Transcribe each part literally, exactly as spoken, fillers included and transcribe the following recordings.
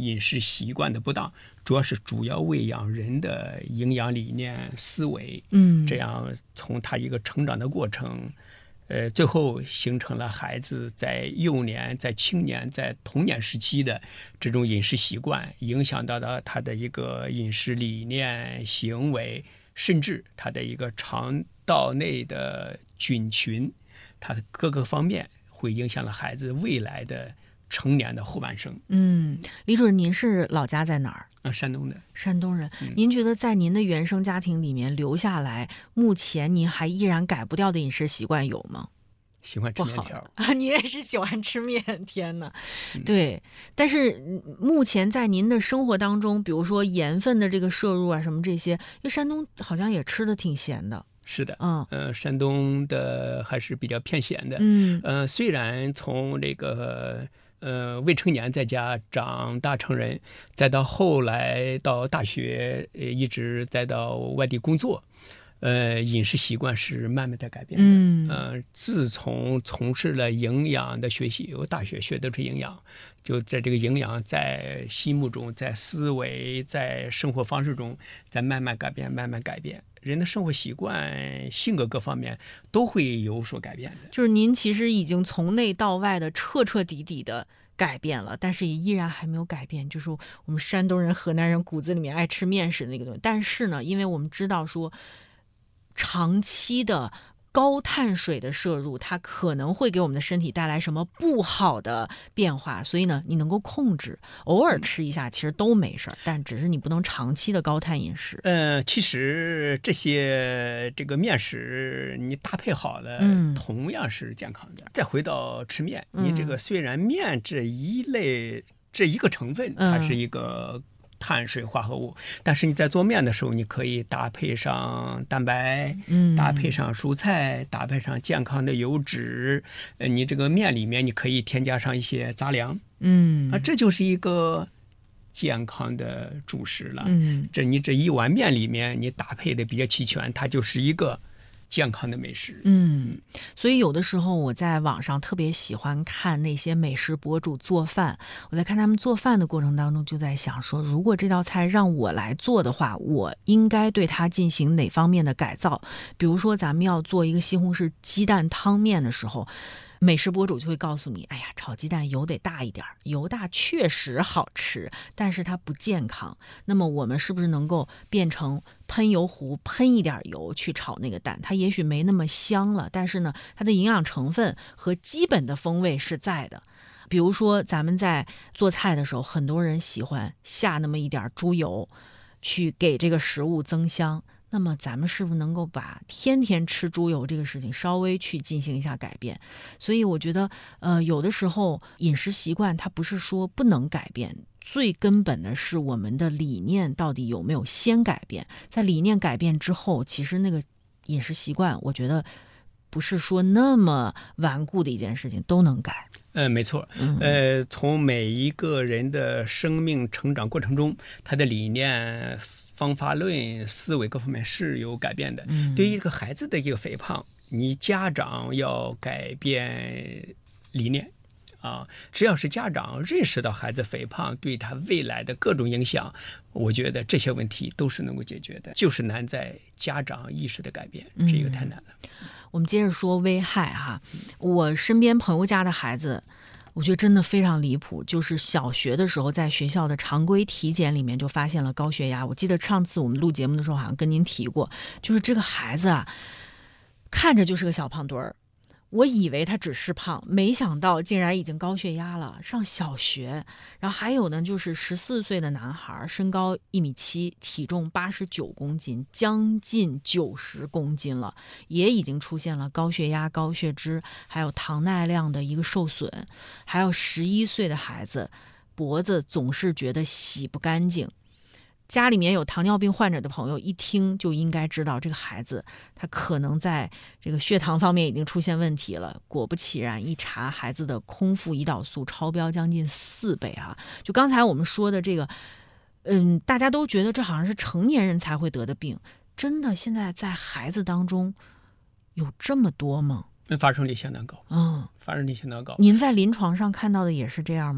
饮食习惯的不当，主要是主要喂养人的营养理念思维， 嗯， 这样从他一个成长的过程，呃，最后形成了孩子在幼年、在青年、在童年时期的这种饮食习惯，影响到了他的一个饮食理念、行为，甚至他的一个肠道内的菌群，他的各个方面会影响了孩子未来的成年的后半生。 嗯，李主任，您是老家在哪儿？ 啊，山东的。 山东人。 嗯、 您觉得在您的原生家庭里面留下来，目前您还依然改不掉的饮食习惯有吗？ 喜欢吃面条啊，你也是喜欢吃面，天哪！对，但是目前在您的生活当中，比如说盐分的这个摄入啊，什么这些，因为山东好像也吃的挺咸的。 是的， 嗯， 呃，山东的还是比较偏咸的。 嗯， 呃，虽然从这个呃未成年在家长大成人，再到后来到大学，呃，一直再到外地工作。呃，饮食习惯是慢慢在改变的。 嗯， 呃，自从从事了营养的学习，我大学学的是营养，就在这个营养在心目中、在思维、在生活方式中，在慢慢改变、慢慢改变。人的生活习惯、性格各方面都会有所改变的。 就是您其实已经从内到外的彻彻底底的改变了，但是也依然还没有改变，就是我们山东人、河南人骨子里面爱吃面食的那个东西。但是呢，因为我们知道说，长期的高碳水的摄入，它可能会给我们的身体带来什么不好的变化，所以呢，你能够控制，偶尔吃一下其实都没事儿，但只是你不能长期的高碳饮食。 呃，其实这些这个面食你搭配好了， 嗯， 同样是健康的。再回到吃面， 嗯、 你这个虽然面这一类这一个成分，它是一个碳水化合物，但是你在做面的时候，你可以搭配上蛋白， 嗯， 搭配上蔬菜，搭配上健康的油脂。呃，你这个面里面你可以添加上一些杂粮， 嗯， 啊，这就是一个健康的主食了。 嗯， 这你这一碗面里面你搭配的比较齐全，它就是一个健康的美食。 嗯，所以有的时候我在网上特别喜欢看那些美食博主做饭，我在看他们做饭的过程当中就在想说，如果这道菜让我来做的话，我应该对它进行哪方面的改造。比如说咱们要做一个西红柿鸡蛋汤面的时候，美食博主就会告诉你，哎呀，炒鸡蛋油得大一点，油大确实好吃，但是它不健康。那么我们是不是能够变成喷油壶，喷一点油去炒那个蛋？它也许没那么香了，但是呢，它的营养成分和基本的风味是在的。比如说咱们在做菜的时候，很多人喜欢下那么一点猪油，去给这个食物增香。那么咱们是不是能够把天天吃猪油这个事情稍微去进行一下改变？所以我觉得，呃，有的时候饮食习惯它不是说不能改变，最根本的是我们的理念到底有没有先改变。在理念改变之后，其实那个饮食习惯，我觉得不是说那么顽固的一件事情，都能改。 呃，没错，呃，从每一个人的生命成长过程中，他的理念、方法论、思维各方面是有改变的。 嗯， 对于这个孩子的一个肥胖，你家长要改变理念啊，只要是家长认识到孩子肥胖对他未来的各种影响，我觉得这些问题都是能够解决的，就是难在家长意识的改变，这个太难了。 嗯，我们接着说危害哈，我身边朋友家的孩子，我觉得真的非常离谱，就是小学的时候在学校的常规体检里面就发现了高血压。我记得上次我们录节目的时候好像跟您提过，就是这个孩子啊，看着就是个小胖墩儿，我以为他只是胖，没想到竟然已经高血压了，上小学。然后还有呢，就是十四岁的男孩，身高一米七，体重八十九公斤，将近九十公斤了，也已经出现了高血压、高血脂，还有糖耐量的一个受损。还有十一岁的孩子，脖子总是觉得洗不干净。家里面有糖尿病患者的朋友一听就应该知道，这个孩子他可能在这个血糖方面已经出现问题了。果不其然，一查孩子的空腹胰岛素超标将近四倍啊！就刚才我们说的这个，嗯，大家都觉得这好像是成年人才会得的病，真的现在在孩子当中有这么多吗？ 发生率相当高， 嗯， 发生率相当高。 您在临床上看到的也是这样吗？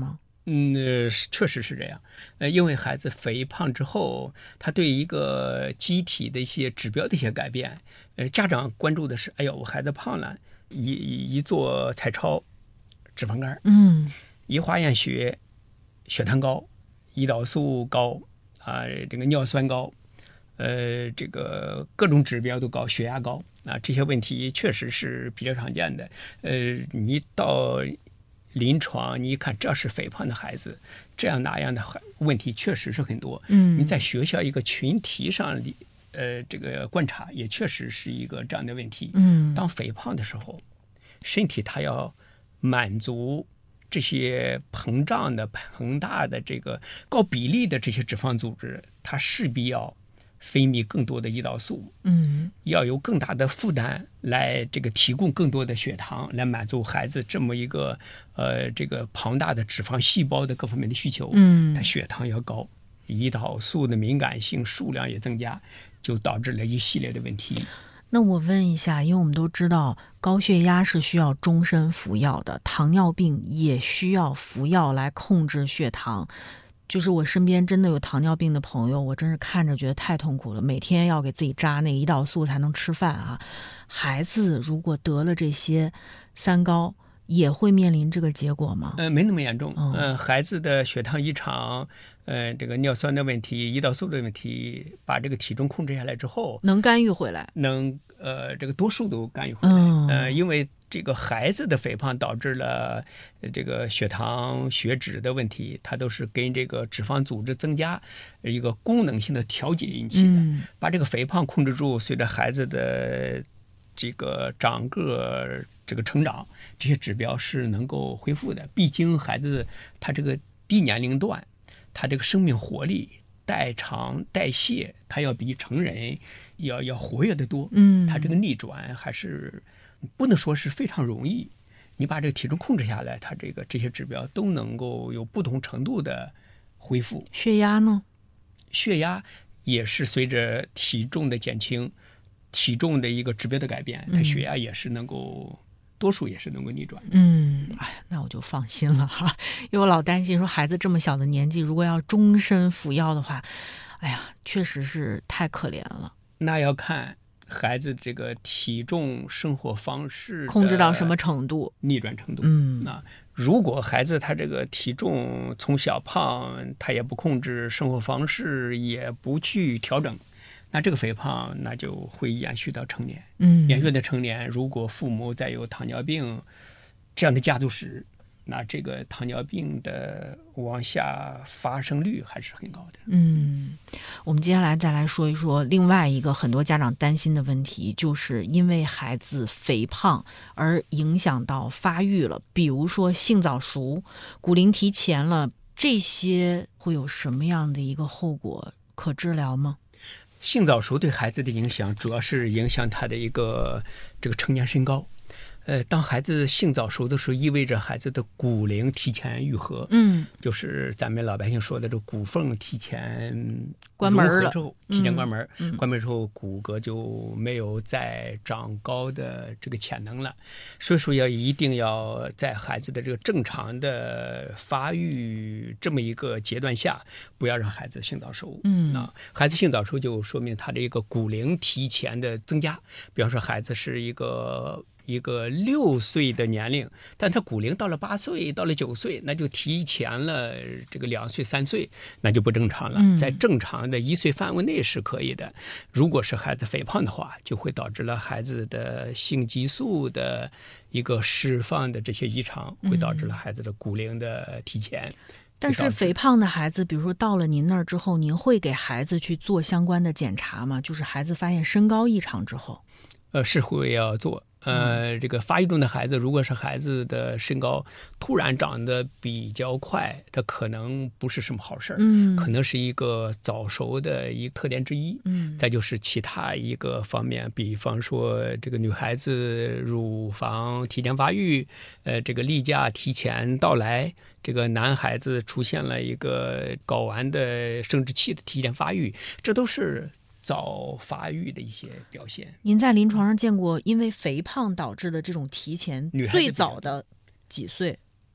嗯，呃确实是这样。呃，因为孩子肥胖之后，他对一个机体的一些指标的一些改变，呃，家长关注的是，哎呦，我孩子胖了，一一做彩超，脂肪肝， 嗯， 一化验血，血糖高，胰岛素高啊，这个尿酸高，呃，这个各种指标都高，血压高啊，这些问题确实是比较常见的。呃，你到临床，你一看这是肥胖的孩子，这样那样的问题确实是很多。 嗯， 你在学校一个群体上里，呃，这个观察也确实是一个这样的问题。 嗯， 当肥胖的时候，身体它要满足这些膨胀的、膨大的这个高比例的这些脂肪组织，它势必要分泌更多的胰岛素， 嗯， 要有更大的负担来这个提供更多的血糖，来满足孩子这么一个呃这个庞大的脂肪细胞的各方面的需求。 嗯， 它血糖要高，胰岛素的敏感性数量也增加，就导致了一系列的问题。 那我问一下，因为我们都知道高血压是需要终身服药的，糖尿病也需要服药来控制血糖。就是我身边真的有糖尿病的朋友，我真是看着觉得太痛苦了，每天要给自己扎那个胰岛素才能吃饭啊。孩子如果得了这些三高，也会面临这个结果吗？ 呃，没那么严重。 嗯、 呃，孩子的血糖异常，呃，这个尿酸的问题、胰岛素的问题，把这个体重控制下来之后， 能干预回来， 能呃，这个多数都干预回来。 嗯、 呃，因为这个孩子的肥胖导致了这个血糖、血脂的问题，它都是跟这个脂肪组织增加一个功能性的调节引起的。 嗯、 把这个肥胖控制住，随着孩子的这个长个、这个成长，这些指标是能够恢复的。毕竟孩子他这个低年龄段，他这个生命活力、代偿、代谢，他要比成人要要活跃得多。 嗯， 他这个逆转还是不能说是非常容易。你把这个体重控制下来，他这个这些指标都能够有不同程度的恢复。 血压呢？ 血压也是随着体重的减轻，体重的一个指标的改变，它血压也是能够，多数也是能够逆转的。 嗯，哎，那我就放心了哈，因为我老担心说孩子这么小的年纪，如果要终身服药的话，哎呀，确实是太可怜了。 那要看孩子这个体重、生活方式控制到什么程度， 逆转程度。 嗯， 那如果孩子他这个体重从小胖，他也不控制生活方式，也不去调整，那这个肥胖那就会延续到成年。 嗯， 延续到成年，如果父母再有糖尿病这样的家族史，那这个糖尿病的往下发生率还是很高的。 嗯，我们接下来再来说一说另外一个很多家长担心的问题，就是因为孩子肥胖而影响到发育了，比如说性早熟、骨龄提前了，这些会有什么样的一个后果？可治疗吗？ 性早熟对孩子的影响主要是影响他的一个这个成年身高。呃，当孩子性早熟的时候，意味着孩子的骨龄提前愈合， 嗯， 就是咱们老百姓说的这骨缝提前关门了之后，提前关门， 嗯、 关门之后骨骼就没有再长高的这个潜能了。所以说要一定要在孩子的这个正常的发育这么一个阶段下，不要让孩子性早熟。 嗯， 啊，孩子性早熟就说明他的一个骨龄提前的增加。比方说，孩子是一个。一个六岁的年龄，但他骨龄到了八岁，到了九岁，那就提前了这个两岁、三岁，那就不正常了。 嗯、 在正常的一岁范围内是可以的。如果是孩子肥胖的话，就会导致了孩子的性激素的一个释放的这些异常，会导致了孩子的骨龄的提前。 但是肥胖的孩子，比如说到了您那儿之后，您会给孩子去做相关的检查吗？就是孩子发现身高异常之后， 呃，是会要做。呃，这个发育中的孩子，如果是孩子的身高突然长得比较快，它可能不是什么好事儿， 嗯， 可能是一个早熟的一个特点之一。 嗯， 再就是其他一个方面，比方说这个女孩子乳房提前发育，呃，这个例假提前到来，这个男孩子出现了一个睾丸的生殖器的提前发育，这都是早发育的一些表现。 您在临床上见过因为肥胖导致的这种提前最早的几岁？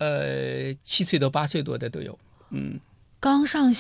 呃，七岁到八岁多的都有，嗯。 刚上